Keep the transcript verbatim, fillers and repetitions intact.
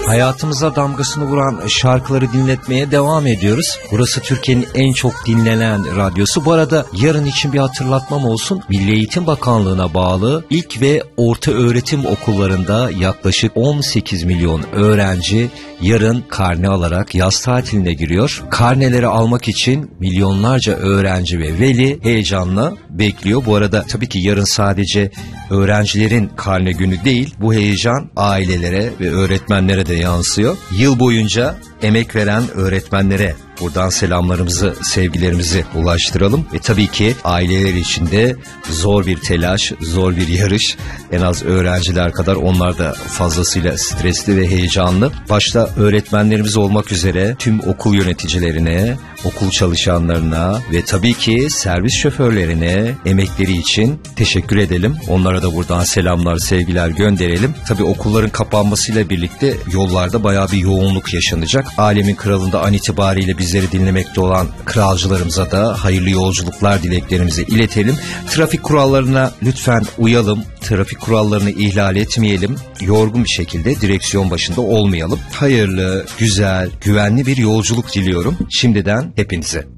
Hayatımıza damgasını vuran şarkıları dinletmeye devam ediyoruz. Burası Türkiye'nin en çok dinlenen radyosu. Bu arada yarın için bir hatırlatmam olsun. Milli Eğitim Bakanlığı'na bağlı ilk ve orta öğretim okullarında yaklaşık on sekiz milyon öğrenci yarın karne alarak yaz tatiline giriyor. Karneleri almak için milyonlarca öğrenci ve veli heyecanla bekliyor. Bu arada tabii ki yarın sadece öğrencilerin karne günü değil, bu heyecan ailelere ve öğretmenlere de yansıyor. Yıl boyunca emek veren öğretmenlere buradan selamlarımızı, sevgilerimizi ulaştıralım. Ve tabii ki aileler için de zor bir telaş, zor bir yarış. En az öğrenciler kadar onlar da fazlasıyla stresli ve heyecanlı. Başta öğretmenlerimiz olmak üzere tüm okul yöneticilerine, okul çalışanlarına ve tabii ki servis şoförlerine emekleri için teşekkür edelim. Onlara da buradan selamlar, sevgiler gönderelim. Tabii okulların kapanmasıyla birlikte yollarda bayağı bir yoğunluk yaşanacak. Alemin kralında an itibariyle bizleri dinlemekte olan kralcılarımıza da hayırlı yolculuklar dileklerimizi iletelim. Trafik kurallarına lütfen uyalım. Trafik kurallarını ihlal etmeyelim. Yorgun bir şekilde direksiyon başında olmayalım. Hayırlı, güzel, güvenli bir yolculuk diliyorum şimdiden hepinize.